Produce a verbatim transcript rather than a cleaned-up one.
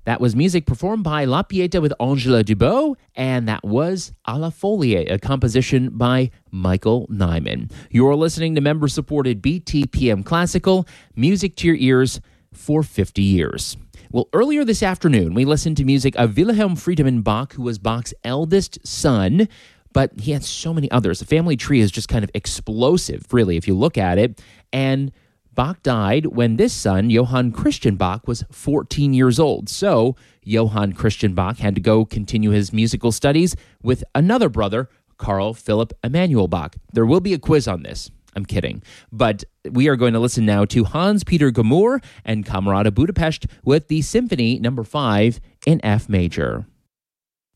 That was music performed by La Pieta with Angela Dubois, and that was A la Folie, a composition by Michael Nyman. You're listening to member-supported B T P M Classical, music to your ears for fifty years. Well, earlier this afternoon, we listened to music of Wilhelm Friedemann Bach, who was Bach's eldest son, but he had so many others. The family tree is just kind of explosive, really, if you look at it. And Bach died when this son, Johann Christian Bach, was fourteen years old. So Johann Christian Bach had to go continue his musical studies with another brother, Carl Philipp Emanuel Bach. There will be a quiz on this. I'm kidding. But we are going to listen now to Hans-Peter Gmour and Camerata Budapest with the Symphony number five in F major.